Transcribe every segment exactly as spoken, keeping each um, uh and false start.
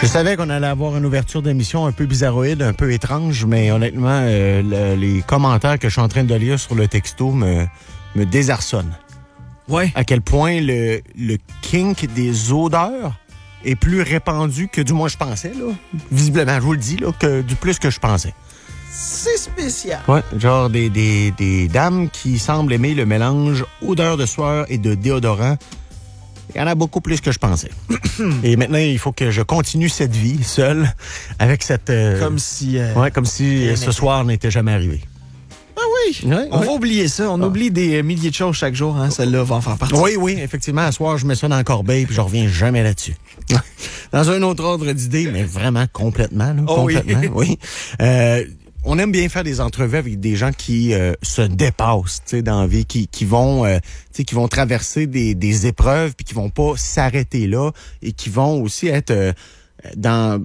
Je savais qu'on allait avoir une ouverture d'émission un peu bizarroïde, un peu étrange, mais honnêtement, euh, le, les commentaires que je suis en train de lire sur le texto me, me désarçonnent. Ouais. À quel point le, le kink des odeurs est plus répandu que du moins je pensais, là. Visiblement, je vous le dis, là, que du plus que je pensais. C'est spécial. Ouais, genre des, des, des dames qui semblent aimer le mélange odeur de sueur et de déodorant. Il y en a beaucoup plus que je pensais. Et maintenant, il faut que je continue cette vie seule avec cette... Euh... Comme si... Euh... Ouais, comme si euh, ce soir n'était jamais arrivé. Ah oui, ouais, on ouais. va oublier ça. On ah. oublie des milliers de choses chaque jour. Hein. Celle-là va en faire partie. Oui, oui, effectivement. À soir, je mets ça dans la corbeille puis je reviens jamais là-dessus. Dans un autre ordre d'idée, mais vraiment complètement. Là, oh complètement, oui. oui. Euh, on aime bien faire des entrevues avec des gens qui euh, se dépassent, tu sais, dans la vie, qui qui vont, euh, tu sais, qui vont traverser des, des épreuves puis qui vont pas s'arrêter là et qui vont aussi être euh, dans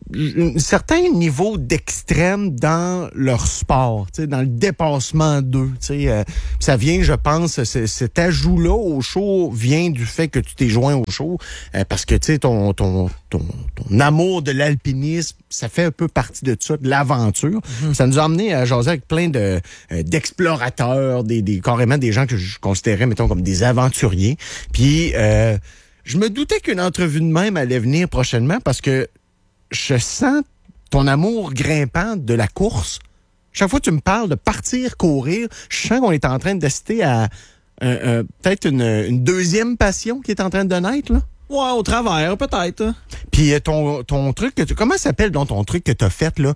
un certain niveau d'extrême dans leur sport, tu sais, dans le dépassement d'eux, tu sais. Euh, ça vient, je pense, c- cet ajout-là au show vient du fait que tu t'es joint au show, euh, parce que, tu sais, ton, ton, ton, ton amour de l'alpinisme, ça fait un peu partie de ça, de l'aventure. Mm-hmm. Ça nous a amené à jaser avec plein de euh, d'explorateurs, des, des carrément des gens que je considérais, mettons, comme des aventuriers. Puis, euh, je me doutais qu'une entrevue de même allait venir prochainement parce que je sens ton amour grimpant de la course. Chaque fois que tu me parles de partir courir, je sens qu'on est en train d'assister à euh, euh, peut-être une, une deuxième passion qui est en train de naître, là. Ouais, au travers, peut-être. Puis ton, ton truc, que tu, comment s'appelle donc ton truc que t'as fait, là?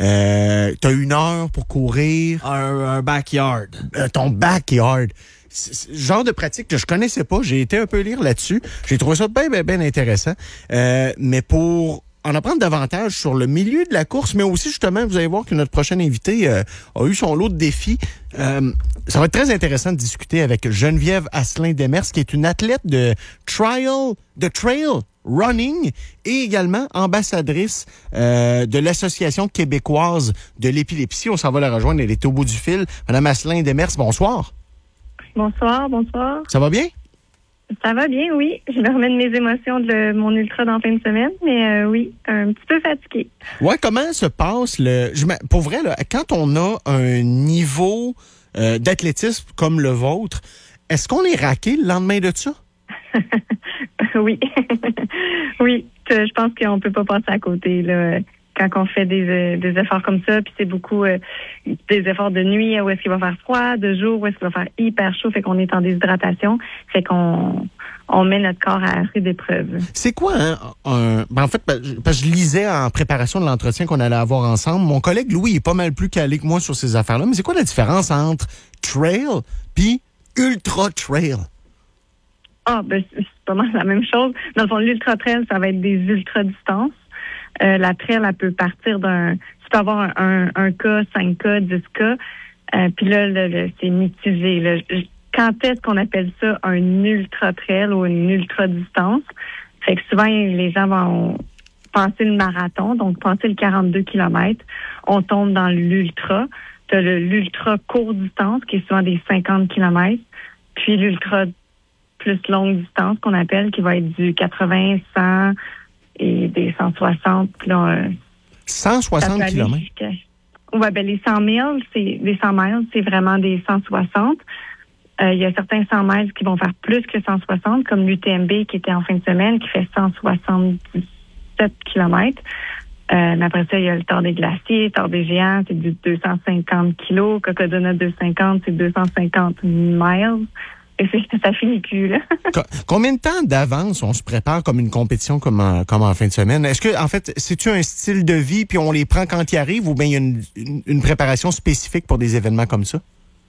Euh, t'as une heure pour courir. Un, un backyard. Euh, ton backyard. C'est le genre de pratique que je connaissais pas. J'ai été un peu lire là-dessus. J'ai trouvé ça bien, bien, bien intéressant. Euh, mais pour en apprendre davantage sur le milieu de la course, mais aussi, justement, vous allez voir que notre prochain invité euh, a eu son lot de défis. Euh, ça va être très intéressant de discuter avec Geneviève Asselin-Demers, qui est une athlète de trial, de trail running et également ambassadrice euh, de l'Association québécoise de l'épilepsie. On s'en va la rejoindre. Elle est au bout du fil. Madame Asselin-Demers, bonsoir. Bonsoir, bonsoir. Ça va bien? Ça va bien, oui. Je me remets de mes émotions de mon ultra dans la fin de semaine, mais euh, oui, un petit peu fatiguée. Ouais, comment se passe le... Je, pour vrai, là, quand on a un niveau euh, d'athlétisme comme le vôtre, est-ce qu'on est raqué le lendemain de ça? Oui. Oui, je pense qu'on peut pas passer à côté, là. Quand on fait des, euh, des efforts comme ça, puis c'est beaucoup euh, des efforts de nuit où est-ce qu'il va faire froid, de jour où est-ce qu'il va faire hyper chaud, fait qu'on est en déshydratation, fait qu'on on met notre corps à rude épreuve. C'est quoi, hein, un... Ben en fait, parce que je lisais en préparation de l'entretien qu'on allait avoir ensemble, mon collègue Louis est pas mal plus calé que moi sur ces affaires-là, mais c'est quoi la différence entre trail puis ultra trail? Ah, ben c'est pas mal la même chose. Dans le fond, l'ultra trail, ça va être des ultra distances. Euh, la trail, elle peut partir d'un... Tu peux avoir un, un, un K, cinq K, dix K. Euh, puis là, là, là, c'est mitigé. Là. Quand est-ce qu'on appelle ça un ultra-trail ou une ultra-distance? Fait que souvent, les gens vont penser le marathon, donc penser le quarante-deux kilomètres. On tombe dans l'ultra. Tu as l'ultra courte distance, qui est souvent des cinquante kilomètres. Puis l'ultra plus longue distance, qu'on appelle, qui va être du quatre-vingts, cent... et des cent soixante. Là, euh, cent soixante kilomètres? Oui, ben les cent milles, c'est des cent miles, c'est vraiment des cent soixante. Euh, il y a certains cent miles qui vont faire plus que cent soixante, comme l'U T M B qui était en fin de semaine, qui fait cent soixante-dix-sept kilomètres. Euh, mais après ça, il y a le Tour des glaciers, le Tour des géants, c'est du deux cent cinquante kilos. Cocodona deux cent cinquante, c'est deux cent cinquante miles. Et c'est, ça finit plus, là. Combien de temps d'avance on se prépare comme une compétition comme en, comme en fin de semaine? Est-ce que, en fait, c'est-tu un style de vie puis on les prend quand ils arrivent ou bien il y a une, une, une préparation spécifique pour des événements comme ça?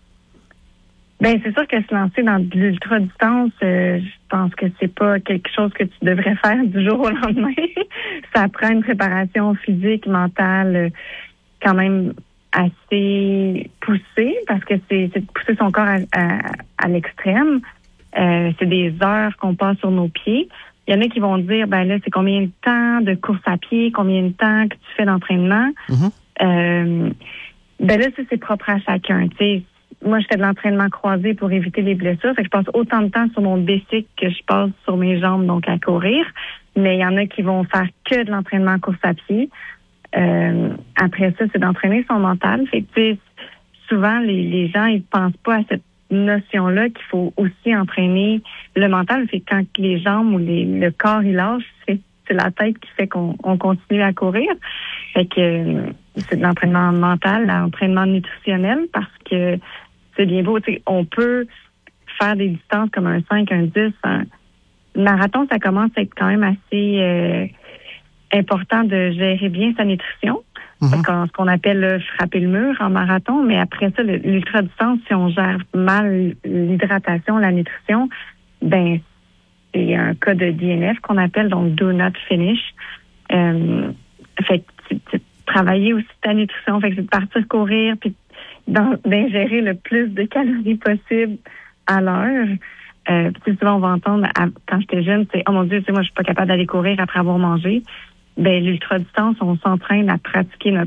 Ben c'est sûr que se lancer dans de l'ultra-distance, euh, je pense que c'est pas quelque chose que tu devrais faire du jour au lendemain. Ça prend une préparation physique, mentale, euh, quand même assez poussé parce que c'est, c'est de pousser son corps à, à, à l'extrême. Euh, c'est des heures qu'on passe sur nos pieds. Il y en a qui vont dire, ben là, c'est combien de temps de course à pied, combien de temps que tu fais d'entraînement. Mm-hmm. Euh, ben là, ça, c'est propre à chacun. Tu sais, moi, je fais de l'entraînement croisé pour éviter les blessures. Fait que je passe autant de temps sur mon bicycle que je passe sur mes jambes, donc à courir. Mais il y en a qui vont faire que de l'entraînement en course à pied. Euh, après ça, c'est d'entraîner son mental. Fait que, tu sais, souvent, les, les gens, ils pensent pas à cette notion-là qu'il faut aussi entraîner le mental. Fait que quand les jambes ou les, le corps, il lâche, c'est, c'est la tête qui fait qu'on on continue à courir. Fait que euh, c'est de l'entraînement mental, l'entraînement nutritionnel, parce que c'est bien beau. Tu sais, on peut faire des distances comme un cinq, un dix. Un marathon, ça commence à être quand même assez euh, important de gérer bien sa nutrition. Mm-hmm. Ce qu'on appelle là, frapper le mur en marathon. Mais après ça, le, l'ultra-distance, si on gère mal l'hydratation, la nutrition, ben c'est un cas de D N F qu'on appelle donc Do Not Finish. Euh, fait que tu, tu, travailler aussi ta nutrition, fait que c'est de partir courir puis d'ingérer le plus de calories possible à l'heure. Euh, puis souvent on va entendre à, quand j'étais jeune, c'est oh mon Dieu, tu sais, moi je suis pas capable d'aller courir après avoir mangé. Ben l'ultra distance, on s'entraîne à pratiquer notre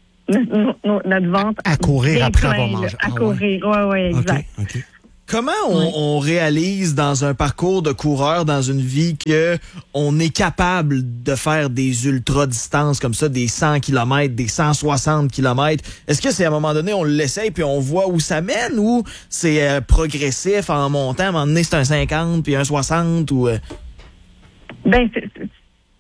notre, notre ventre à, à courir après plein, avoir mangé. À ah, courir, ouais, ouais, ouais exact. Okay, okay. Comment on, oui. on réalise dans un parcours de coureur, dans une vie, que on est capable de faire des ultra-distances comme ça, des cent kilomètres, des cent soixante kilomètres? Est-ce que c'est à un moment donné, on l'essaye puis on voit où ça mène, ou c'est euh, progressif en montant, à un moment donné, c'est un cinquante puis un soixante? Ou, euh... Ben, c'est, c'est,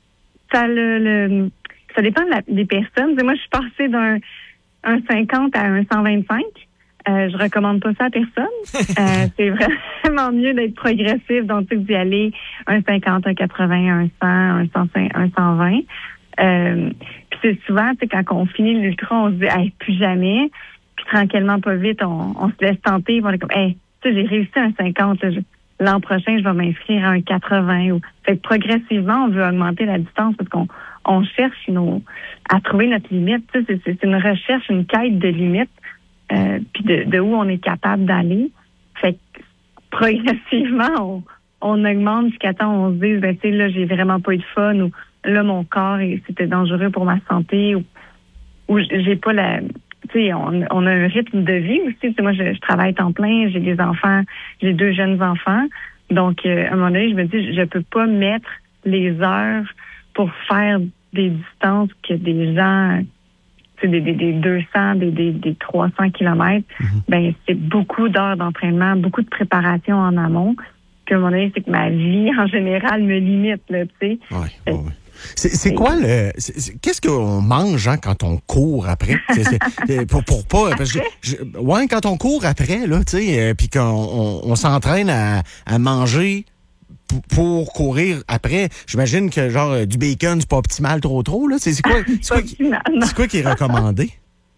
ça, le, le, ça dépend de la, des personnes. Moi, je suis passée d'un un cinquante à un cent vingt-cinq. Euh, je recommande pas ça à personne. Euh, c'est vraiment mieux d'être progressif, donc tu sais, d'y aller un cinquante, un quatre-vingts, un cent, un cent cinq, un cent vingt. Euh, puis c'est souvent, tu sais, quand on finit l'ultra, on se dit, hey, plus jamais. Puis tranquillement, pas vite, on, on se laisse tenter. On est comme, hey, tu sais, j'ai réussi un cinquante. Là, je, l'an prochain, je vais m'inscrire à un quatre-vingts. Ou, fait que progressivement, on veut augmenter la distance parce qu'on on cherche nos, à trouver notre limite. Tu sais, c'est, c'est une recherche, une quête de limite. Euh, puis de, de où on est capable d'aller. Fait que progressivement, on, on augmente jusqu'à temps où on se dise, ben tu sais, là, j'ai vraiment pas eu de fun, ou là, mon corps, c'était dangereux pour ma santé, ou, ou j'ai pas la... Tu sais, on, on a un rythme de vie aussi. Tu sais, moi, je, je travaille temps plein, j'ai des enfants, j'ai deux jeunes enfants. Donc, euh, à un moment donné, je me dis, je peux pas mettre les heures pour faire des distances que des gens... Des, des, des deux cents, des, des, des trois cents kilomètres, mm-hmm. ben c'est beaucoup d'heures d'entraînement, beaucoup de préparation en amont. Puis à un moment donné, c'est que ma vie en général me limite, là, tu sais. Ouais, ouais, ouais. C'est, c'est quoi le... C'est, c'est, qu'est-ce qu'on mange hein, quand on court après? C'est, c'est, pour, pour pas... Parce que je, je, ouais, quand on court après, là, tu sais, euh, puis qu'on on, on s'entraîne à, à manger... pour courir après, j'imagine que genre du bacon, c'est pas optimal trop trop là. C'est, c'est quoi, c'est quoi, qui, c'est quoi qui est recommandé?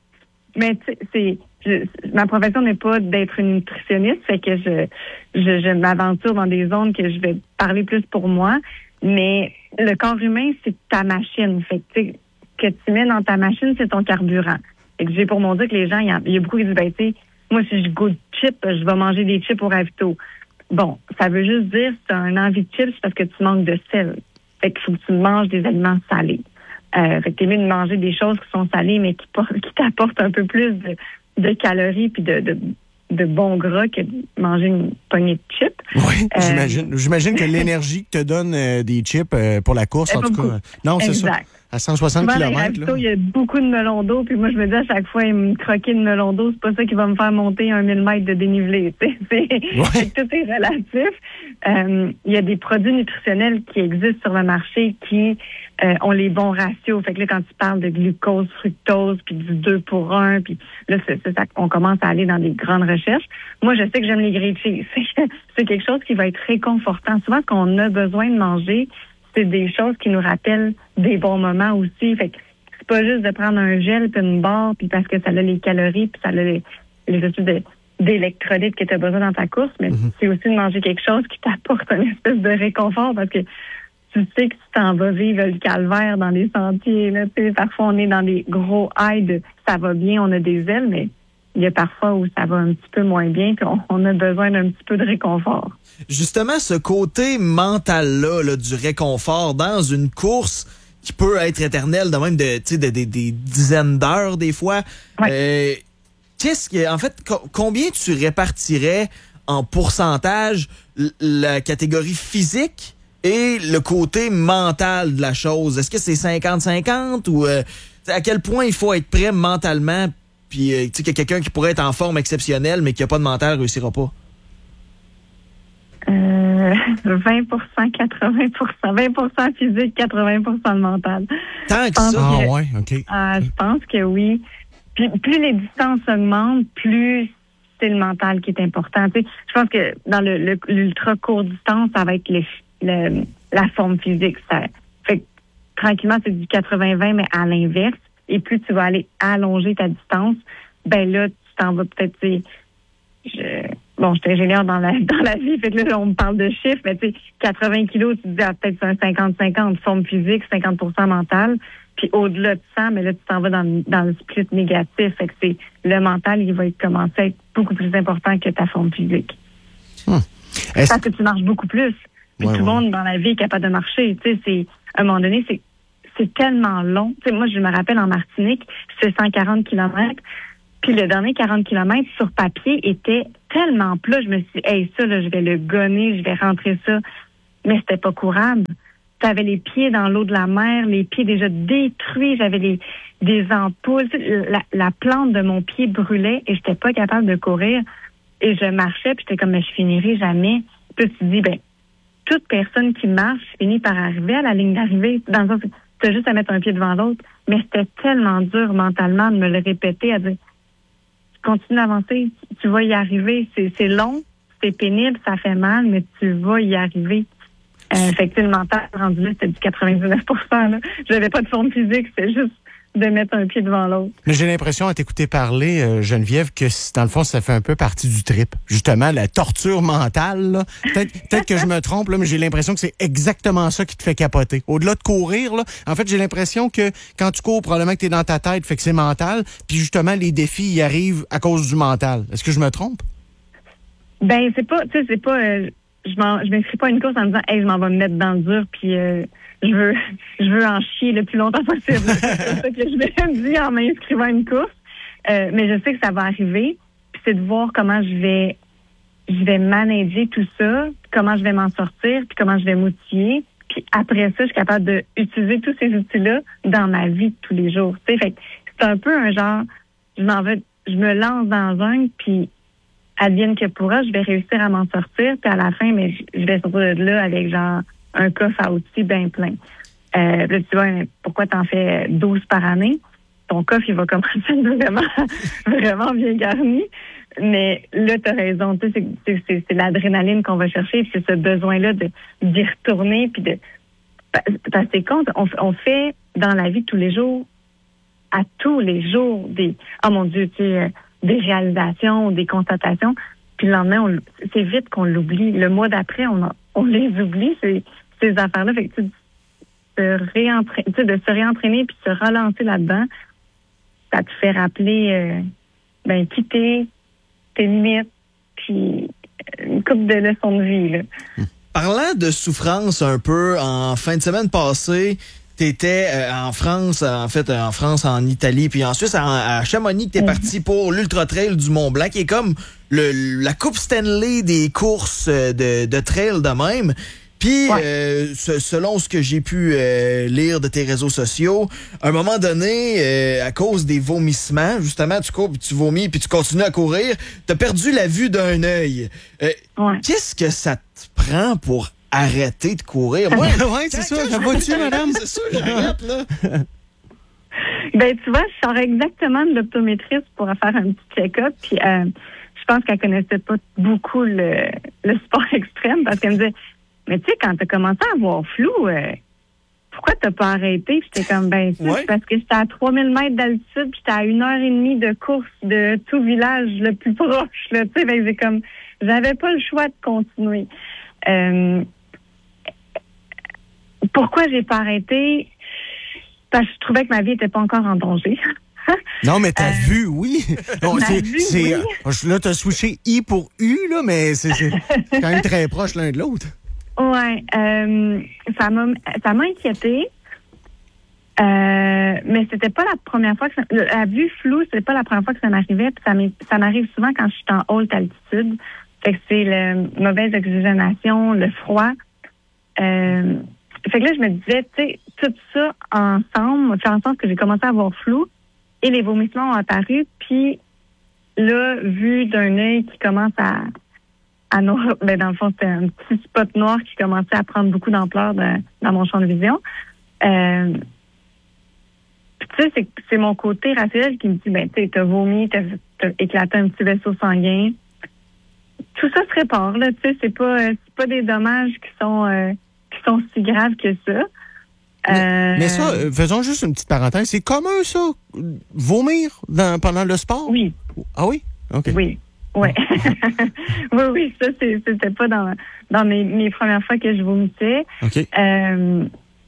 Mais tu sais, c'est je, ma profession n'est pas d'être une nutritionniste, fait que je, je je m'aventure dans des zones que je vais parler plus pour moi. Mais le corps humain, c'est ta machine. Fait que tu sais, que tu mets dans ta machine, c'est ton carburant. Fait que j'ai pour mon dire que les gens, il y, a, il y a beaucoup qui disent, ben tu sais, moi si je goûte chips, je vais manger des chips au ravito. Bon, ça veut juste dire que tu as un envie de chips parce que tu manques de sel. Fait qu'il faut que tu manges des aliments salés. Euh, fait que t'es mieux de manger des choses qui sont salées, mais qui, qui t'apportent un peu plus de, de calories puis de, de, de bons gras que de manger une poignée de chips. Oui, euh, j'imagine. J'imagine que l'énergie que te donne euh, des chips euh, pour la course, en tout cas. Non, c'est exact. Ça. À cent soixante kilomètres. Il y a beaucoup de melons d'eau, puis moi, je me dis à chaque fois, me croquer une melon d'eau, c'est pas ça qui va me faire monter un mille mètres de dénivelé. C'est, ouais. Tout est relatif. Euh, il y a des produits nutritionnels qui existent sur le marché qui euh, ont les bons ratios. Fait que là, quand tu parles de glucose, fructose, puis du deux pour un, puis là, c'est, c'est ça, on commence à aller dans des grandes recherches. Moi, je sais que j'aime les grilled cheese. C'est quelque chose qui va être réconfortant. Souvent, ce qu'on a besoin de manger, c'est des choses qui nous rappellent des bons moments aussi. Fait que c'est pas juste de prendre un gel puis une barre puis parce que ça a les calories puis ça a les, les espèces de, d'électrolytes que tu as besoin dans ta course, mais mm-hmm. c'est aussi de manger quelque chose qui t'apporte une espèce de réconfort parce que tu sais que tu t'en vas vivre le calvaire dans les sentiers. Là, tu sais, parfois, on est dans des gros highs de ça va bien, on a des ailes, mais il y a parfois où ça va un petit peu moins bien puis on, on a besoin d'un petit peu de réconfort. Justement, ce côté mental-là, là, du réconfort dans une course qui peut être éternelle, de même de, tu sais, de, de, des dizaines d'heures des fois. Ouais. Euh, qu'est-ce que, en fait, co- combien tu répartirais en pourcentage l- la catégorie physique et le côté mental de la chose? Est-ce que c'est cinquante cinquante ou euh, à quel point il faut être prêt mentalement, puis euh, tu sais, qu'il y a quelqu'un qui pourrait être en forme exceptionnelle, mais qui n'a pas de mental, ne réussira pas? Euh, vingt pour cent, quatre-vingts pour cent. vingt pour cent physique, quatre-vingts pour cent le mental. Tant que pense ça? Ah que- ouais, OK. Euh, je pense que oui. Puis, plus les distances augmentent, plus c'est le mental qui est important. Tu sais, je pense que dans le, le- l'ultra court distance, ça va être le, le- la forme physique. Ça, fait que, tranquillement, c'est du quatre-vingts vingt, mais à l'inverse. Et plus tu vas aller allonger ta distance, ben là, tu t'en vas peut-être, tu sais, je, bon, je suis ingénieure dans la, dans la vie, fait que là, on me parle de chiffres, mais tu sais, quatre-vingts kilos, tu te dis, ah, peut-être c'est un cinquante cinquante, forme physique, cinquante pour cent mental. Puis au-delà de ça, mais là, tu t'en vas dans, dans le split négatif. Fait que c'est le mental, il va commencer à être beaucoup plus important que ta forme physique. Est-ce- Parce que tu marches beaucoup plus. Puis Ouais, tout le ouais. monde dans la vie est capable de marcher. Tu sais, c'est, à un moment donné, c'est, c'est tellement long. Tu sais, moi, je me rappelle en Martinique, c'est cent quarante kilomètres. Puis le dernier quarante kilomètres sur papier était tellement plat. Je me suis dit, hey, ça, là, je vais le gonner, je vais rentrer ça. Mais c'était pas courable. J'avais les pieds dans l'eau de la mer, les pieds déjà détruits, j'avais les, des ampoules. Tu sais, La, la plante de mon pied brûlait et j'étais pas capable de courir. Et je marchais, puis j'étais comme, mais je finirai jamais. Puis tu te dis, ben, toute personne qui marche finit par arriver à la ligne d'arrivée. Dans le sens, tu as juste à mettre un pied devant l'autre. Mais c'était tellement dur mentalement de me le répéter, à dire, continue d'avancer, tu vas y arriver. C'est, c'est long, c'est pénible, ça fait mal, mais tu vas y arriver. Euh, fait que le mental rendu là, c'était du quatre-vingt-dix-neuf pour cent. Là. J'avais pas de forme physique, c'était juste de mettre un pied devant l'autre. Mais j'ai l'impression, à t'écouter parler, euh, Geneviève, que c- dans le fond, ça fait un peu partie du trip. Justement, la torture mentale, là. Peut-être, peut-être que je me trompe, là, mais j'ai l'impression que c'est exactement ça qui te fait capoter. Au-delà de courir, là, en fait, j'ai l'impression que quand tu cours, probablement que t'es dans ta tête, fait que c'est mental. Puis justement, les défis y arrivent à cause du mental. Est-ce que je me trompe? Ben, c'est pas, tu sais, c'est pas, euh, je m'en, je m'inscris pas à une course en me disant, hey, je m'en vais me mettre dans le dur, puis euh, je veux, je veux en chier le plus longtemps possible. C'est ça que je me dis en m'inscrivant à une course. Euh, mais je sais que ça va arriver, puis c'est de voir comment je vais, je vais manager tout ça, comment je vais m'en sortir, puis comment je vais m'outiller. Puis après ça, je suis capable d'utiliser tous ces outils-là dans ma vie de tous les jours. Tu sais, fait que c'est un peu un genre, je m'en vais, je me lance dans un, puis advienne que pourra, je vais réussir à m'en sortir, puis à la fin, mais je je vais sortir de là avec genre un coffre à outils bien plein. Euh, là, tu vois, pourquoi t'en fais douze par année? Ton coffre, il va commencer à être vraiment, vraiment bien garni. Mais là, t'as raison, tu sais, c'est, c'est, c'est, c'est l'adrénaline qu'on va chercher, puis c'est ce besoin-là de, d'y retourner, puis de... Parce que c'est con, on, on fait dans la vie de tous les jours, à tous les jours, des... Oh mon Dieu, tu sais... Euh, des réalisations, des constatations, puis le lendemain, on, c'est vite qu'on l'oublie. Le mois d'après, on, en- on les oublie, ces, ces affaires-là. Fait que, tu sais, de, réentra- tu sais, de se réentraîner puis se relancer là-dedans, ça te fait rappeler, euh, ben, quitter tes limites, puis une couple de leçons de vie, là. Parlant de souffrance un peu, en fin de semaine passée, t'étais euh, en France, en fait, euh, en France, en Italie, puis en Suisse, à, à Chamonix, que t'es Mhm. parti pour l'Ultra Trail du Mont-Blanc, qui est comme le, la Coupe Stanley des courses euh, de, de trail de même. Puis, Ouais. euh, ce- selon ce que j'ai pu euh, lire de tes réseaux sociaux, à un moment donné, euh, à cause des vomissements, justement, tu cours, puis tu vomis, puis tu continues à courir, t'as perdu la vue d'un œil. Euh, Ouais. Qu'est-ce que ça te prend pour arrêter de courir? Moi, Ouais, c'est quand- ça, quand ça je va-tu, me- madame? C'est ça, j'arrête, là. Ben, tu vois, je sors exactement de l'optométriste pour faire un petit check-up, puis euh, je pense qu'elle connaissait pas beaucoup le, le sport extrême, parce qu'elle me disait, mais tu sais, quand t'as commencé à avoir flou, euh, pourquoi t'as pas arrêté? Puis j'étais comme, ben, c'est Ouais. parce que j'étais à trois mille mètres d'altitude, puis j'étais à une heure et demie de course de tout village le plus proche, là, tu sais, fait que j'ai comme, j'avais pas le choix de continuer. Euh, pourquoi j'ai pas arrêté? Parce que je trouvais que ma vie était pas encore en danger. Non, mais ta Euh, vue, oui. Non, ma c'est, vue, c'est, oui. euh, là, t'as switché I pour U, là, mais c'est, c'est quand même très proche l'un de l'autre. Ouais, euh, ça m'a ça m'a inquiétée. Euh, mais c'était pas la première fois que ça, la vue floue, c'est pas la première fois que ça m'arrivait. Puis ça, ça m'arrive souvent quand je suis en haute altitude. Fait que c'est la mauvaise oxygénation, le froid. Euh, fait que là, je me disais, tu sais, tout ça ensemble, fait en sorte que j'ai commencé à avoir flou et les vomissements ont apparu. Puis là, vu d'un œil qui commence à, à noir, ben dans le fond, c'était un petit spot noir qui commençait à prendre beaucoup d'ampleur de, dans mon champ de vision. Euh, tu sais, c'est, c'est mon côté rationnel qui me dit, ben, tu sais, t'as vomi, t'as, t'as éclaté un petit vaisseau sanguin. Tout ça se répare, là, tu sais, c'est pas, c'est pas des dommages qui sont, euh, qui sont si graves que ça. Mais, euh, mais ça, euh, faisons juste une petite parenthèse. C'est commun, ça, vomir dans, pendant le sport? Oui. Ah oui? OK. Oui. Ouais. oui, oui, ça, c'est, c'était pas dans, dans mes, mes premières fois que je vomissais. OK. Euh,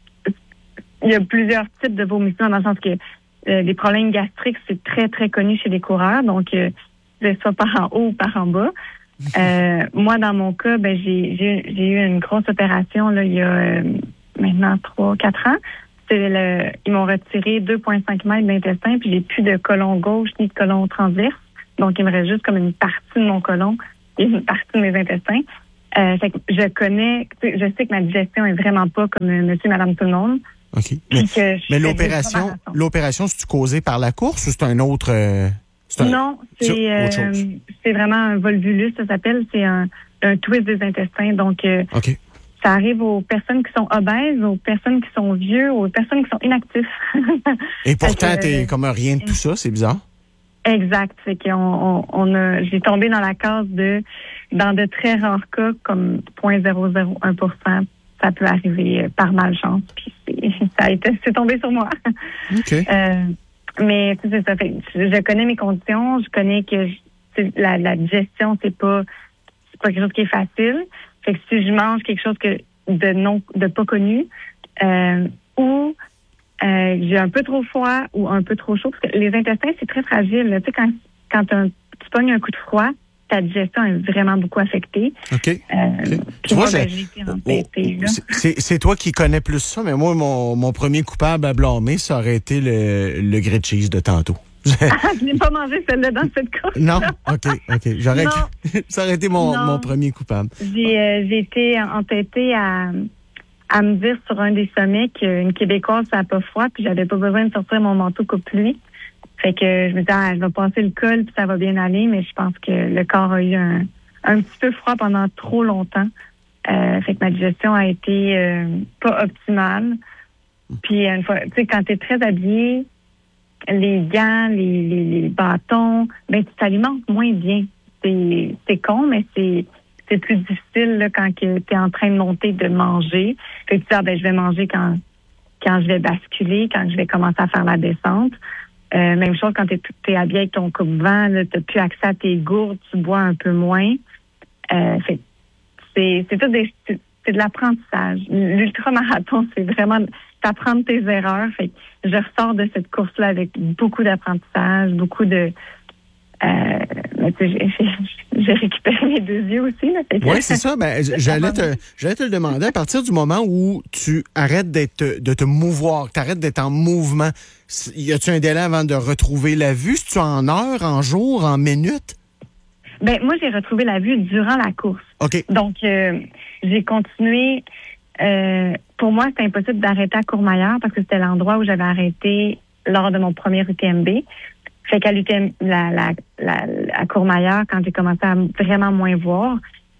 il y a plusieurs types de vomissements, dans le sens que euh, les problèmes gastriques, c'est très, très connu chez les coureurs. Donc, euh, soit par en haut ou par en bas. Euh, moi, dans mon cas, ben j'ai, j'ai, j'ai eu une grosse opération là, il y a euh, maintenant trois, quatre ans. C'est le, ils m'ont retiré deux virgule cinq mètres d'intestin, puis j'ai plus de côlon gauche ni de côlon transverse. Donc, il me reste juste comme une partie de mon côlon et une partie de mes intestins. Euh, fait que je connais, je sais que ma digestion est vraiment pas comme monsieur, madame, tout le monde. OK. Mais, mais l'opération, l'opération, c'est-tu causé par la course ou c'est un autre... Euh, c'est un, non, c'est, euh, c'est vraiment un volvulus, ça s'appelle. C'est un, un twist des intestins. Donc, euh, OK. Ça arrive aux personnes qui sont obèses, aux personnes qui sont vieux, aux personnes qui sont inactifs. Et pourtant, t'es comme rien de tout ça, c'est bizarre. Exact. C'est qu'on, on, on a, j'ai tombé dans la case de, dans de très rares cas, comme zéro virgule zéro zéro un pour cent, ça peut arriver par malchance. Puis c'est, ça a été, c'est tombé sur moi. OK. Euh, mais c'est ça. Fait, je, je connais mes conditions, je connais que je, la, la digestion, c'est pas, c'est pas quelque chose qui est facile. Fait que si je mange quelque chose que de non, de pas connu, euh, ou euh, j'ai un peu trop froid ou un peu trop chaud, parce que les intestins, c'est très fragile. Tu sais, quand, quand un, tu pognes un coup de froid, ta digestion est vraiment beaucoup affectée. OK. Euh, okay. Tu moi, vois, ben, j'ai été empêtée, oh, c'est, c'est toi qui connais plus ça, mais moi, mon, mon premier coupable à blâmer, ça aurait été le, le grilled cheese de tantôt. Ah, je n'ai pas mangé celle-là dans cette course. Non, OK, OK. J'aurais ça aurait été mon, mon premier coupable. J'ai, euh, j'ai été entêtée à, à me dire sur un des sommets qu'une Québécoise, ça n'a pas froid, puis j'avais pas besoin de sortir mon manteau coupe-pluie. Fait que je me disais, ah, je vais passer le col, puis ça va bien aller, mais je pense que le corps a eu un, un petit peu froid pendant trop longtemps. Euh, fait que ma digestion a été euh, pas optimale. Puis une fois, tu sais, quand t'es très habillé, les gants, les, les, les bâtons, ben tu t'alimentes moins bien. C'est, c'est con, mais c'est, c'est plus difficile là, quand tu es en train de monter, de manger. Fait que tu dis, ah, ben je vais manger quand quand je vais basculer, quand je vais commencer à faire la descente. Euh, même chose quand tu es habillé avec ton coupe-vent, tu n'as plus accès à tes gourdes, tu bois un peu moins. Euh, fait, c'est, c'est tout des, c'est, c'est de l'apprentissage. L'ultramarathon, c'est vraiment t'apprendre tes erreurs. Fait que je ressors de cette course-là avec beaucoup d'apprentissage, beaucoup de... Euh, j'ai, j'ai, j'ai récupéré mes deux yeux aussi. Là, oui, c'est ça. Ben, j'allais, te, j'allais te le demander. À partir du moment où tu arrêtes d'être, de te mouvoir, tu arrêtes d'être en mouvement, y a-tu un délai avant de retrouver la vue? C'est-tu en heures, en jours, en minutes? Ben, moi, j'ai retrouvé la vue durant la course. OK. Donc, euh, j'ai continué... Euh, pour moi, c'était impossible d'arrêter à Courmayeur parce que c'était l'endroit où j'avais arrêté lors de mon premier U T M B. Fait qu'à l'U T M, la, la, la, à Courmayeur, quand j'ai commencé à vraiment moins voir,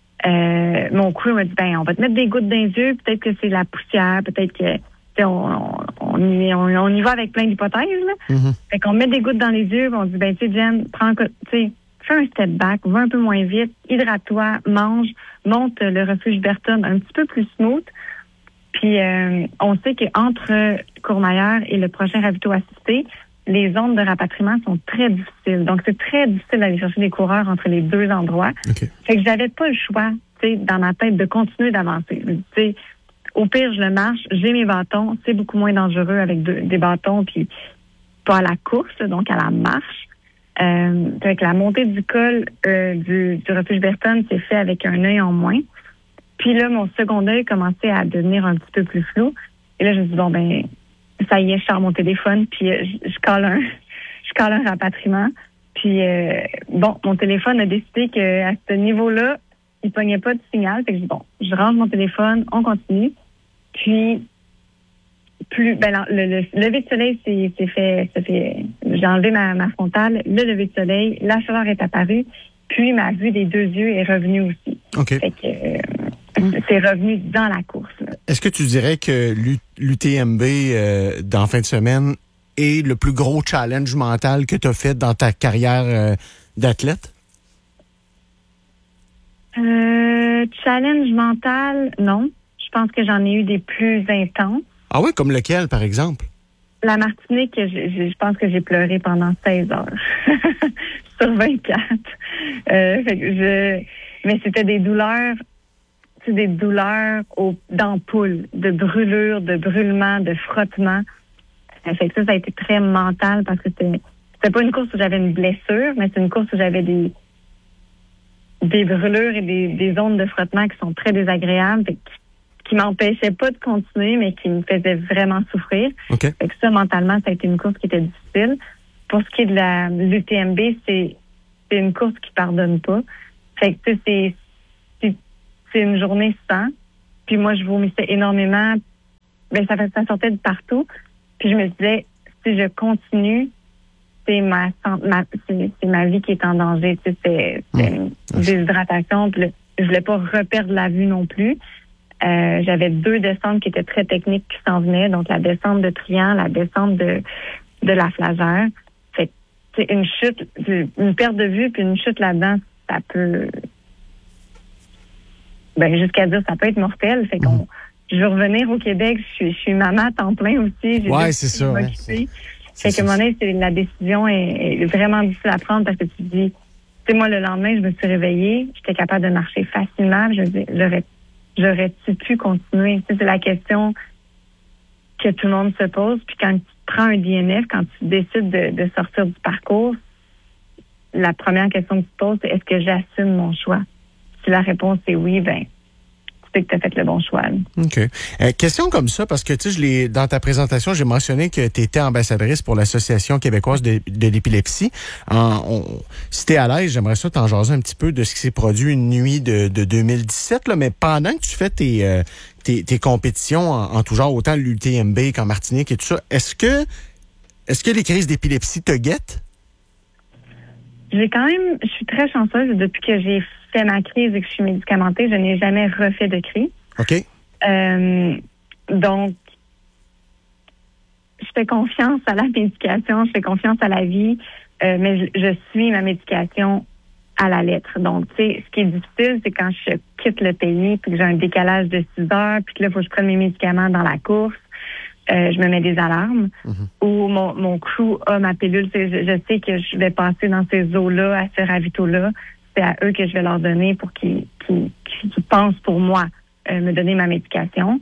euh, mon crew m'a dit, ben, on va te mettre des gouttes dans les yeux, peut-être que c'est la poussière, peut-être que, on, on, on, y, on, on y va avec plein d'hypothèses, là. Mm-hmm. Fait qu'on met des gouttes dans les yeux, on dit, ben, tu sais, Jen, prends, tu sais, fais un step back, va un peu moins vite, hydrate-toi, mange, monte le refuge Berton un petit peu plus smooth. Puis, euh, on sait qu'entre Courmayeur et le prochain ravito assisté, les zones de rapatriement sont très difficiles. Donc, c'est très difficile d'aller chercher des coureurs entre les deux endroits. Okay. Fait que j'avais pas le choix, tu sais, dans ma tête, de continuer d'avancer. Tu sais, au pire, je le marche, j'ai mes bâtons, c'est beaucoup moins dangereux avec de, des bâtons, puis pas à la course, donc à la marche. Euh, avec la montée du col euh, du, du refuge Berton, c'est fait avec un œil en moins. Puis là, mon second œil commençait à devenir un petit peu plus flou. Et là, je me suis dit, bon, ben, ça y est, je sors mon téléphone, puis euh, je, je colle un, je colle un rapatriement. Puis, euh, bon, mon téléphone a décidé qu'à ce niveau-là, il pognait pas de signal. Fait que je dis, bon, je range mon téléphone, on continue. Puis, plus, ben, non, le, le lever de soleil, c'est, c'est fait, c'est fait, j'ai enlevé ma, ma frontale, le lever de soleil, la chaleur est apparue, puis ma vue des deux yeux est revenue aussi. OK. Fait que, euh, c'est revenu dans la course, là. Est-ce que tu dirais que l'U T M B, euh, dans fin de semaine, est le plus gros challenge mental que tu as fait dans ta carrière euh, d'athlète? Euh, challenge mental, non. Je pense que j'en ai eu des plus intenses. Ah oui, comme lequel, par exemple? La Martinique, je, je, je pense que j'ai pleuré pendant seize heures sur vingt-quatre. Euh, fait que je, mais c'était des douleurs, des douleurs au, d'ampoule, de brûlure, de brûlement, de frottement. Euh, fait que ça, ça a été très mental parce que c'était, c'était pas une course où j'avais une blessure, mais c'est une course où j'avais des des brûlures et des, des zones de frottement qui sont très désagréables, fait, qui, qui m'empêchaient pas de continuer, mais qui me faisaient vraiment souffrir. Okay. Fait que ça, mentalement, ça a été une course qui était difficile. Pour ce qui est de la l'U T M B, c'est, c'est une course qui pardonne pas. Fait que c'est, c'est, c'est une journée sans. Puis moi, je vomissais énormément. Ben, ça, ça sortait de partout. Puis je me disais, si je continue, c'est ma, ma c'est, c'est ma vie qui est en danger. Tu sais, c'est, c'est une déshydratation. Puis là, je voulais pas reperdre la vue non plus. Euh, j'avais deux descentes qui étaient très techniques qui s'en venaient. Donc, la descente de Trian, la descente de, de la Flagère. Fait c'est une chute, une perte de vue puis une chute là-dedans, ça peut, ben, jusqu'à dire, ça peut être mortel. Fait qu'on, je veux revenir au Québec. Je suis, je suis maman à temps plein aussi. J'ai ouais, c'est ça. Ouais, c'est, fait qu'à un moment donné, c'est, la décision est, est vraiment difficile à prendre parce que tu te dis, tu sais, moi, le lendemain, je me suis réveillée. J'étais capable de marcher facilement. Je dis, j'aurais, j'aurais-tu pu continuer? Tu sais, c'est la question que tout le monde se pose. Puis quand tu prends un D N F, quand tu décides de, de sortir du parcours, la première question que tu te poses, c'est est-ce que j'assume mon choix? Si la réponse est oui, ben, que tu as fait le bon choix. OK. Euh, question comme ça, parce que tu sais, je l'ai dans ta présentation, j'ai mentionné que tu étais ambassadrice pour l'Association québécoise de, de l'épilepsie. En, on, si tu es à l'aise, j'aimerais ça t'en jaser un petit peu de ce qui s'est produit une nuit de, de deux mille dix-sept, là, mais pendant que tu fais tes, euh, tes, tes compétitions en, en tout genre, autant l'U T M B qu'en Martinique et tout ça, est-ce que est-ce que les crises d'épilepsie te guettent? J'ai quand même, je suis très chanceuse depuis que j'ai fait ma crise et que je suis médicamentée, je n'ai jamais refait de crise. OK. Euh, donc, je fais confiance à la médication, je fais confiance à la vie, euh, mais je, je suis ma médication à la lettre. Donc, tu sais, ce qui est difficile, c'est quand je quitte le pays, puis que j'ai un décalage de six heures, puis que là, il faut que je prenne mes médicaments dans la course. Euh, je me mets des alarmes mm-hmm. ou mon, mon crew a ma pilule. Je, je sais que je vais passer dans ces eaux-là, à ce ravito-là. C'est à eux que je vais leur donner pour qu'ils, qu'ils, qu'ils pensent pour moi euh, me donner ma médication.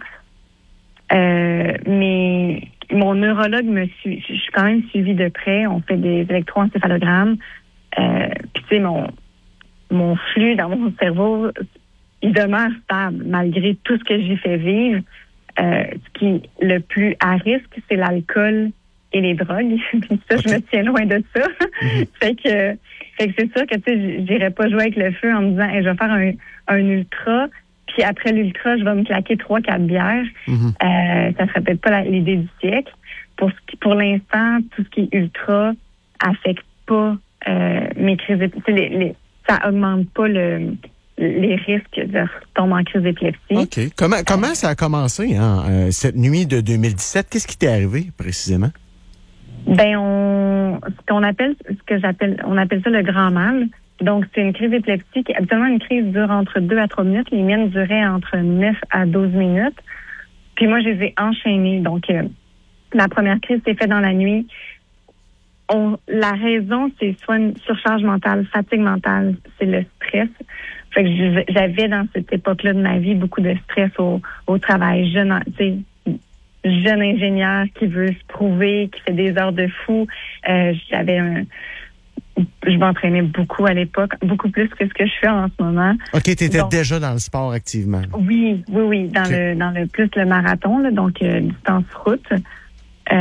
Euh, mais mon neurologue me suit. Je suis quand même suivie de près. On fait des électroencéphalogrammes. Euh, Puis tu sais, mon, mon flux dans mon cerveau, il demeure stable malgré tout ce que j'ai fait vivre. Euh, ce qui est le plus à risque, c'est l'alcool et les drogues. Puis ça, okay. Je me tiens loin de ça. Mm-hmm. fait que, fait que c'est sûr que tu sais, j'irais pas jouer avec le feu en me disant, hey, je vais faire un, un ultra. Puis après l'ultra, je vais me claquer trois, quatre bières. Mm-hmm. Euh, ça serait peut-être pas la, l'idée du siècle. Pour ce qui, pour l'instant, tout ce qui est ultra affecte pas euh, mes crises. Les, les, ça augmente pas le les risques de tomber en crise d'épilepsie. OK. Comment, comment ça a commencé, hein, euh, cette nuit de deux mille dix-sept? Qu'est-ce qui t'est arrivé, précisément? Ben, on, ce qu'on appelle, ce que j'appelle, on appelle ça le grand mal. Donc, c'est une crise d'épilepsie qui, habituellement, une crise dure entre deux à trois minutes. Les miennes duraient entre neuf à douze minutes. Puis moi, je les ai enchaînées. Donc, euh, la première crise s'est faite dans la nuit. On, la raison, c'est soit une surcharge mentale, fatigue mentale, c'est le stress. Fait que j'avais dans cette époque-là de ma vie beaucoup de stress au, au travail. Jeune, tu sais, jeune ingénieur qui veut se prouver, qui fait des heures de fou. Euh, j'avais un, je m'entraînais beaucoup à l'époque, beaucoup plus que ce que je fais en ce moment. OK, tu étais déjà dans le sport activement. Oui, oui, oui, dans okay. le dans le plus le marathon, là, donc euh, distance route. Euh,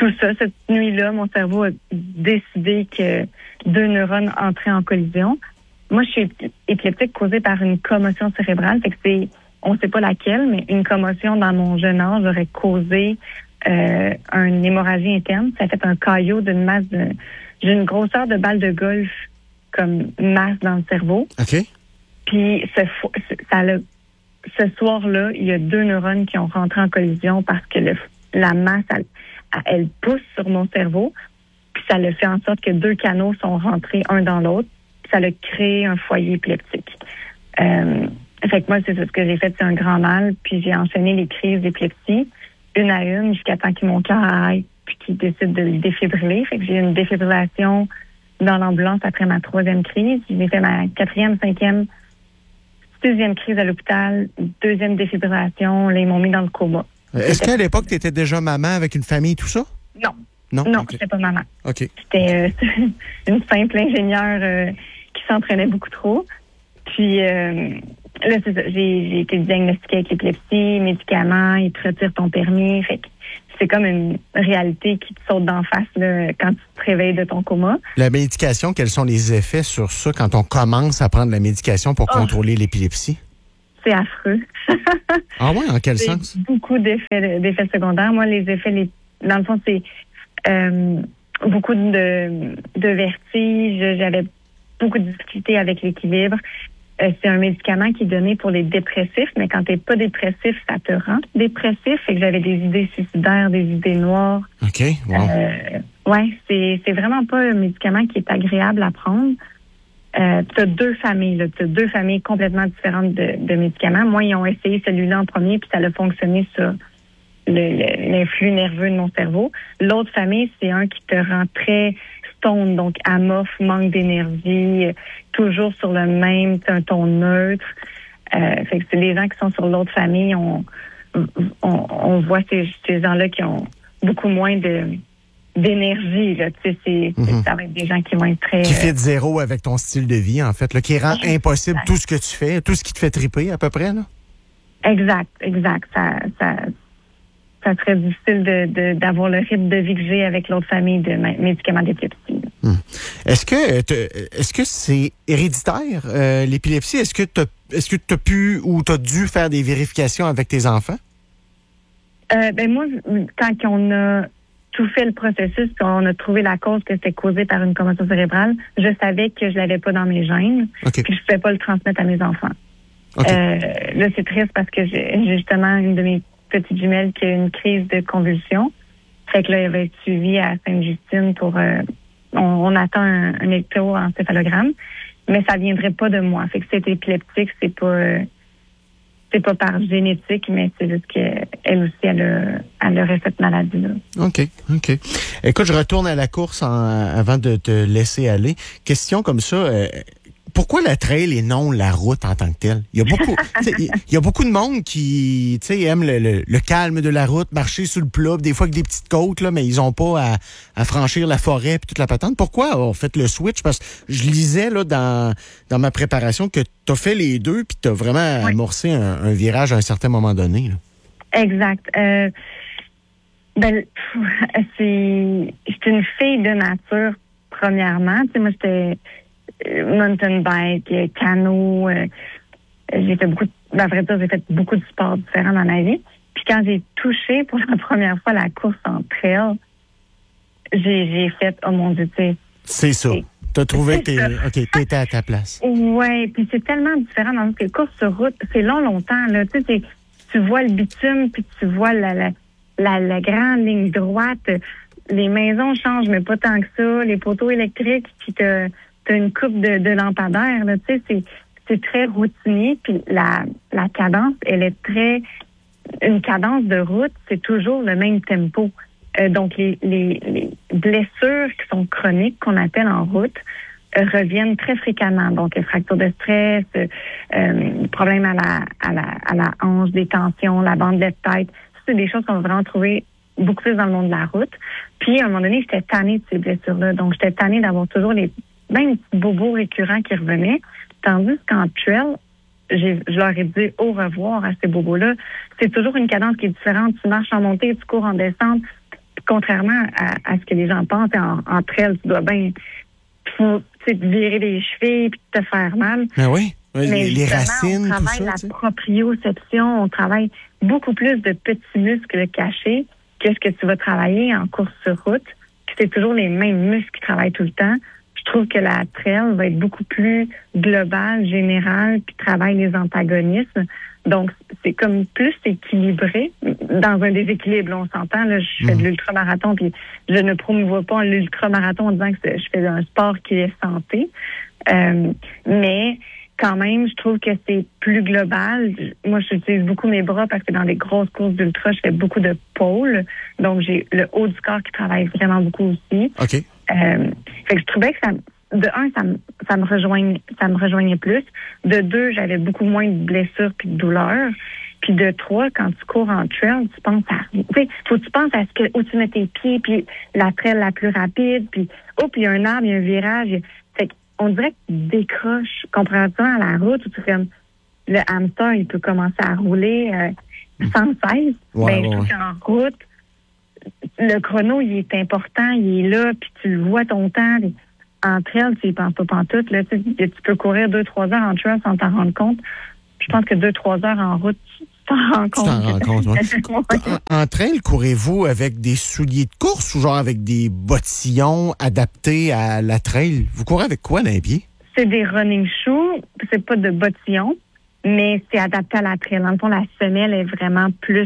tout ça, cette nuit-là, mon cerveau a décidé que deux neurones entraient en collision. Moi, je suis épileptique causée par une commotion cérébrale. Fait que c'est, on sait pas laquelle, mais une commotion dans mon jeune âge aurait causé euh, une hémorragie interne. Ça a fait un caillot d'une masse de, j'ai une grosseur de balle de golf comme masse dans le cerveau. OK. Puis ce, ça l'a, ce soir-là, il y a deux neurones qui ont rentré en collision parce que le, la masse, elle, elle pousse sur mon cerveau. Puis ça le fait en sorte que deux canaux sont rentrés un dans l'autre. Puis ça a créé un foyer épileptique. Euh, fait que moi, c'est ce que j'ai fait, c'est un grand mal. Puis j'ai enchaîné les crises d'épilepsie, une à une, jusqu'à temps que mon cœur arrête puis qu'il décide de le défibriller. Fait que j'ai eu une défibrillation dans l'ambulance après ma troisième crise. J'ai fait ma quatrième, cinquième, sixième crise à l'hôpital, deuxième défibrillation. Là, ils m'ont mis dans le coma. Est-ce qu'à l'époque, tu étais déjà maman avec une famille, tout ça? Non. Non, non, okay. J'étais pas maman. OK. J'étais euh, une simple ingénieure euh, qui s'entraînait beaucoup trop. Puis euh, là, c'est ça. J'ai, j'ai été diagnostiquée avec l'épilepsie, médicaments, ils te retirent ton permis. Fait que c'est comme une réalité qui te saute d'en face là, quand tu te réveilles de ton coma. La médication, quels sont les effets sur ça quand on commence à prendre la médication pour oh. contrôler l'épilepsie? C'est affreux. Ah ouais, en quel c'est sens? Beaucoup d'effets, d'effets secondaires. Moi, les effets, les, dans le fond, c'est euh, beaucoup de, de vertige. J'avais beaucoup de difficultés avec l'équilibre. Euh, c'est un médicament qui est donné pour les dépressifs, mais quand t'es pas dépressif, ça te rend dépressif. Fait que j'avais des idées suicidaires, des idées noires. OK, wow. Euh, ouais, c'est, c'est vraiment pas un médicament qui est agréable à prendre. Euh, tu as deux familles, là. Tu as deux familles complètement différentes de, de médicaments. Moi, ils ont essayé celui-là en premier, puis ça a fonctionné sur le, le, l'influx nerveux de mon cerveau. L'autre famille, c'est un qui te rend très stone, donc amorphe, manque d'énergie, euh, toujours sur le même, un ton neutre. Euh, fait que c'est les gens qui sont sur l'autre famille, on, on, on voit ces, ces gens-là qui ont beaucoup moins de d'énergie, là, tu sais, c'est, mm-hmm. ça va être des gens qui vont être très... Qui fait de zéro avec ton style de vie, en fait, là, qui rend exact. Impossible tout ce que tu fais, tout ce qui te fait triper, à peu près, là? Exact, exact. Ça, ça, ça serait difficile de, de, d'avoir le rythme de vie que j'ai avec l'autre famille de médicaments d'épilepsie. Hum. Est-ce que est-ce que c'est héréditaire, euh, l'épilepsie? Est-ce que tu est-ce que tu as pu ou tu as dû faire des vérifications avec tes enfants? Euh, ben moi, quand on a tout fait le processus, puis on a trouvé la cause que c'était causé par une commotion cérébrale, je savais que je l'avais pas dans mes gènes, okay. puis je pouvais pas le transmettre à mes enfants. Okay. Euh, là, c'est triste parce que j'ai, j'ai justement une de mes petites jumelles qui a eu une crise de convulsion. Fait que là, elle va être suivie à Sainte-Justine pour... Euh, on, on attend un, un électroencéphalogramme, mais ça viendrait pas de moi. Fait que c'est épileptique, c'est pas... Euh, c'est pas par génétique, mais c'est juste qu'elle aussi, elle, a, elle aurait cette maladie-là. OK, OK. Écoute, je retourne à la course en, avant de te laisser aller. Question comme ça, euh, pourquoi la trail et non la route en tant que telle? Il y a beaucoup, il y a beaucoup de monde qui, tu sais, aiment le, le, le calme de la route, marcher sur le plat, des fois avec des petites côtes, là, mais ils ont pas à, à franchir la forêt puis toute la patente. Pourquoi on fait le switch? Parce que je lisais là dans, dans ma préparation que tu as fait les deux puis tu as vraiment oui. amorcé un, un virage à un certain moment donné. Là. Exact. Euh, ben, c'est, j'étais une fille de nature, premièrement. Tu sais, moi, j'étais mountain bike, canot, euh, j'ai fait beaucoup, de, à vrai dire, j'ai fait beaucoup de sports différents dans ma vie. Puis quand j'ai touché pour la première fois la course en trail, j'ai, j'ai fait, oh mon Dieu, tu sais. C'est ça. T'as trouvé que t'es, OK, t'étais à ta place. Ouais, puis c'est tellement différent dans les courses sur route, c'est long, longtemps, là. Tu sais, tu vois le bitume, puis tu vois la, la, la, la grande ligne droite. Les maisons changent, mais pas tant que ça. Les poteaux électriques, puis t'as, t'as une coupe de, de lampadaires, là. Tu sais, c'est, c'est très routinier, puis la, la cadence, elle est très... Une cadence de route, c'est toujours le même tempo. Euh, donc, les, les, les blessures qui sont chroniques, qu'on appelle en route, euh, reviennent très fréquemment. Donc, fracture de stress, euh, problèmes à la, à la, à la hanche, des tensions, la bandelette de tête. C'est des choses qu'on va vraiment trouver beaucoup plus dans le monde de la route. Puis, à un moment donné, j'étais tannée de ces blessures-là. Donc, j'étais tannée d'avoir toujours les mêmes petits bobos récurrents qui revenaient. Tandis qu'en trail, j'ai, je leur ai dit au revoir à ces bobos-là. C'est toujours une cadence qui est différente. Tu marches en montée, tu cours en descente. contrairement à, à ce que les gens pensent, en, entre elles, tu dois bien faut, te virer les chevilles puis te faire mal. Ben oui. Mais les, les racines, on travaille tout ça, la t'sais. proprioception, on travaille beaucoup plus de petits muscles cachés que ce que tu vas travailler en course sur route. Puis c'est toujours les mêmes muscles qui travaillent tout le temps. Je trouve que la trail va être beaucoup plus globale, générale, puis travaille les antagonismes. Donc, c'est comme plus équilibré dans un déséquilibre. Là, on s'entend, là, je fais de l'ultramarathon, puis je ne promouvois pas l'ultramarathon en disant que je fais un sport qui est santé. Euh, mais quand même, je trouve que c'est plus global. Moi, j'utilise beaucoup mes bras parce que dans les grosses courses d'ultra, je fais beaucoup de pôles. Donc, j'ai le haut du corps qui travaille vraiment beaucoup aussi. OK. Euh, fait que je trouvais que ça, de un, ça me, ça me rejoignait, ça me rejoignait plus. De deux, j'avais beaucoup moins de blessures puis de douleurs. Puis de trois, quand tu cours en trail, tu penses à, tu sais, faut que tu penses à ce que, où tu mets tes pieds, puis la trail la plus rapide, puis, oh, puis il y a un arbre, il y a un virage. Fait qu'on dirait que tu décroches, comparativement à la route, où tu fais, le hamster, il peut commencer à rouler euh, sans cesse. Ouais, ben, ouais, je trouve ouais. qu'en route, le chrono, il est important, il est là, puis tu le vois ton temps. Puis en trail, tu y penses pas pantoute. Là, tu, sais, tu peux courir deux, trois heures en trail sans t'en rendre compte. Je pense que deux, trois heures en route, tu t'en rends compte. Tu t'en rends compte, ouais. En, en trail, courez-vous avec des souliers de course ou genre avec des bottillons adaptés à la trail? Vous courez avec quoi dans les pieds? C'est des running shoes, c'est pas de bottillons, mais c'est adapté à la trail. Dans le fond, la semelle est vraiment plus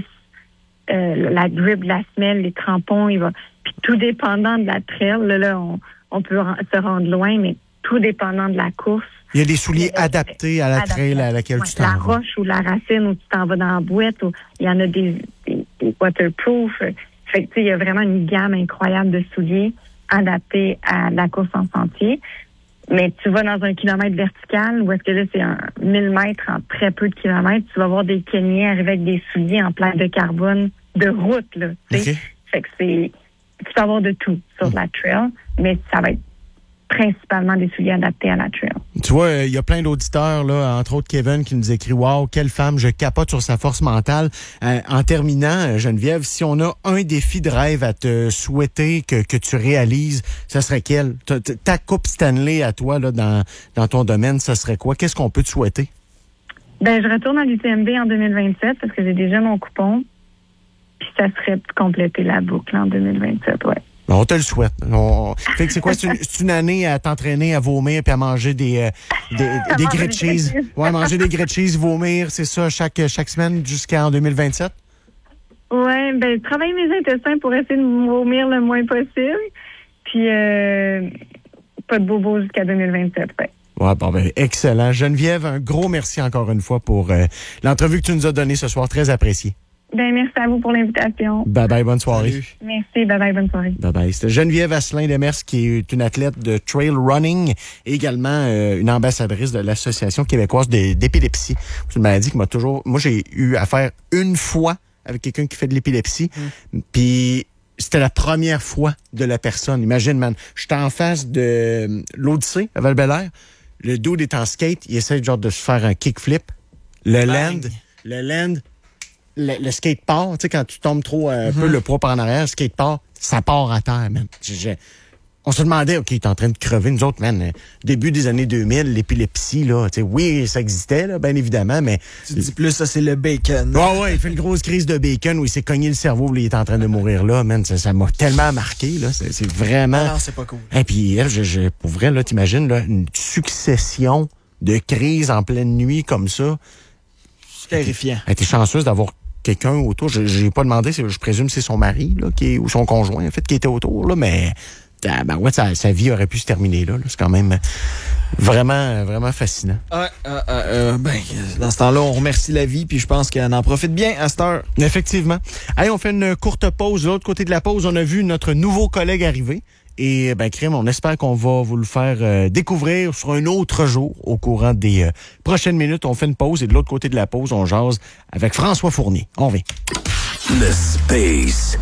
euh, la grip de la semelle, les crampons, il va. Puis tout dépendant de la trail, là, là on, on peut ren- se rendre loin, mais tout dépendant de la course. Il y a des souliers euh, adaptés à la adapté. trail à laquelle Ouais, tu t'en la vas. roche ou la racine où tu t'en vas dans la boîte, ou il y en a des, des, des waterproof. Fait que tu sais, il y a vraiment une gamme incroyable de souliers adaptés à la course en sentier. Mais tu vas dans un kilomètre vertical, où est-ce que là, c'est un mille mètres en très peu de kilomètres, tu vas voir des Kenyans arriver avec des souliers en plaque de carbone de route, là. Tu sais. OK. Fait que c'est, tu peux avoir de tout sur la trail, mais ça va être principalement des souliers adaptés à la trail. Tu vois, il euh, y a plein d'auditeurs, là, entre autres Kevin, qui nous écrit « Wow, quelle femme, je capote sur sa force mentale. Euh, » En terminant, Geneviève, si on a un défi de rêve à te souhaiter que, que tu réalises, ça serait quel? Ta, ta coupe Stanley à toi, là, dans, dans ton domaine, ça serait quoi? Qu'est-ce qu'on peut te souhaiter? Ben, je retourne à l'U T M B en deux mille vingt-sept parce que j'ai déjà mon coupon. Puis ça serait de compléter la boucle en deux mille vingt-sept, ouais. On te le souhaite. On... Fait que c'est quoi? C'est une, c'est une année à t'entraîner, à vomir, puis à manger des, euh, des, des grilled cheese. Ouais, manger des grilled cheese, vomir, c'est ça, chaque, chaque semaine jusqu'en deux mille vingt-sept? Ouais, ben, travailler mes intestins pour essayer de vomir le moins possible. Puis, euh, pas de bobo jusqu'à deux mille vingt-sept, ouais. Ouais, bon, ben, excellent. Geneviève, un gros merci encore une fois pour euh, l'entrevue que tu nous as donnée ce soir. Très apprécié. Ben, merci à vous pour l'invitation. Bye bye, bonne soirée. Salut. Merci, bye bye, bonne soirée. Bye bye. C'était Geneviève Asselin-Demers, qui est une athlète de trail running et également euh, une ambassadrice de l'Association québécoise de- d'épilepsie. C'est une maladie qui m'a toujours... Moi, j'ai eu affaire une fois avec quelqu'un qui fait de l'épilepsie. Mm. Puis c'était la première fois de la personne. Imagine, man, j'étais en face de l'Odyssée à Val-Bélair. Le dude est en skate. Il essaie genre de se faire un kickflip. Le Bang. land, le land... Le, le skate part, tu sais, quand tu tombes trop euh, un Mm-hmm. peu le poids par en arrière, le skate part, ça part à terre, man. Je- je- on se demandait, OK, il est en train de crever. Nous autres, man, euh, début des années deux mille, l'épilepsie, là, tu sais, oui, ça existait, là, bien évidemment, mais... Tu dis plus, ça, c'est le bacon. Ouais, ouais, il fait une grosse crise de bacon où il s'est cogné le cerveau, là, il est en train de mourir là, man. Ça, ça m'a tellement marqué, là. C'est, c'est vraiment... Ah non, c'est pas cool. Et puis, elle, je, je, pour vrai, là, t'imagines, là, une succession de crises en pleine nuit comme ça. C'est terrifiant. Elle était chanceuse d'avoir quelqu'un autour. Je n'ai pas demandé, c'est- je présume que c'est son mari là, qui est, ou son conjoint, en fait, qui était autour, là, mais ben, ouais, sa, sa vie aurait pu se terminer là. là. C'est quand même vraiment, vraiment fascinant. Ah, ah, ah, euh, ben, dans ce temps-là, on remercie la vie, puis je pense qu'elle en profite bien à cette heure. Effectivement. Allez, on fait une courte pause. De l'autre côté de la pause, on a vu notre nouveau collègue arriver. Et ben, Crème, on espère qu'on va vous le faire euh, découvrir sur un autre jour au courant des euh, prochaines minutes. On fait une pause et de l'autre côté de la pause, on jase avec François Fournier. On vient. Le Space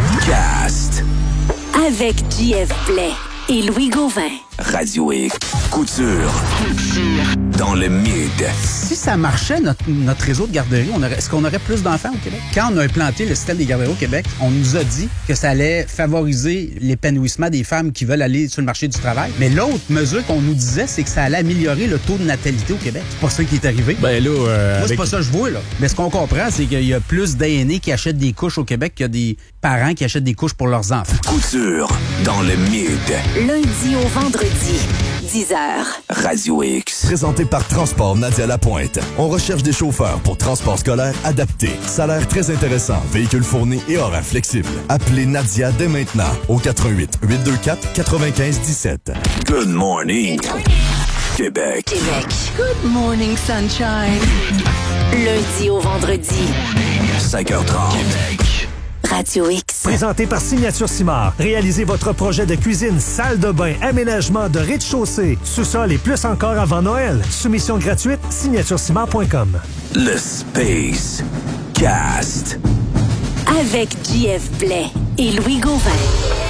Cast. Avec J F Blais et Louis Gauvin. Radio X. Couture. Culture. dans le mid. Si ça marchait, notre, notre réseau de garderies, on aurait, est-ce qu'on aurait plus d'enfants au Québec? Quand on a implanté le système des garderies au Québec, on nous a dit que ça allait favoriser l'épanouissement des femmes qui veulent aller sur le marché du travail. Mais l'autre mesure qu'on nous disait, c'est que ça allait améliorer le taux de natalité au Québec. C'est pas ça qui est arrivé. Ben là, euh, Moi, c'est avec... pas ça que je vois, là. Mais ce qu'on comprend, c'est qu'il y a plus d'aînés qui achètent des couches au Québec qu'il y a des parents qui achètent des couches pour leurs enfants. Couture dans le mid. Lundi au vendredi, dix heures. Radio X. Présenté par Transport Nadia Lapointe. On recherche des chauffeurs pour transport scolaire adapté. Salaire très intéressant, véhicule fourni et horaire flexible. Appelez Nadia dès maintenant au quatre un huit, huit deux quatre, quatre cinq un sept. Good morning, Québec. Québec. Good morning, sunshine. Lundi au vendredi. cinq heures trente. Québec. Radio X. Présenté par Signature Simard. Réalisez votre projet de cuisine, salle de bain, aménagement de rez-de-chaussée, sous-sol et plus encore avant Noël. Soumission gratuite, signature simard point com. Le Space Cast. Avec J F Blais et Louis Gauvin.